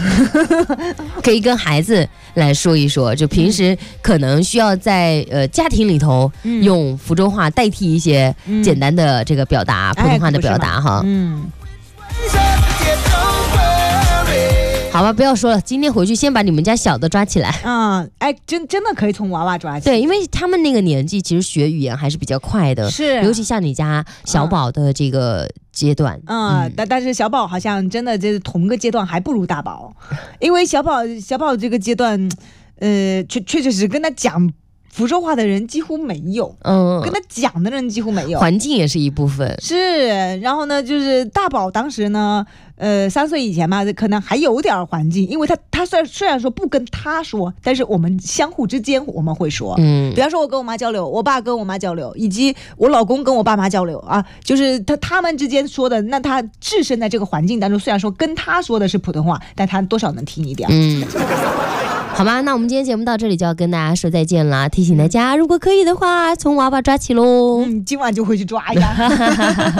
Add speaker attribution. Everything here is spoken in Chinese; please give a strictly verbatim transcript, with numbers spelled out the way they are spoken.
Speaker 1: 可以跟孩子来说一说，就平时可能需要在呃家庭里头用福州话代替一些简单的这个表达，普通话的表达哈。嗯。好吧，不要说了，今天回去先把你们家小的抓起来。
Speaker 2: 嗯，哎，真真的可以从娃娃抓起。
Speaker 1: 对，因为他们那个年纪其实学语言还是比较快的，
Speaker 2: 是，
Speaker 1: 尤其像你家小宝的这个阶段。
Speaker 2: 嗯，嗯但但是小宝好像真的这同个阶段还不如大宝，因为小宝小宝这个阶段，呃，确确确实跟他讲福州话的人几乎没有，嗯，跟他讲的人几乎没有，
Speaker 1: 环境也是一部分。
Speaker 2: 是，然后呢，就是大宝当时呢，呃，三岁以前嘛，可能还有点环境，因为他他虽然虽然说不跟他说，但是我们相互之间我们会说，嗯，比方说我跟我妈交流，我爸跟我妈交流，以及我老公跟我爸妈交流啊，就是他他们之间说的，那他置身在这个环境当中，虽然说跟他说的是普通话，但他多少能听一点。嗯。
Speaker 1: 好吧，那我们今天节目到这里就要跟大家说再见了。提醒大家，如果可以的话，从娃娃抓起喽。
Speaker 2: 嗯，今晚就回去抓一下。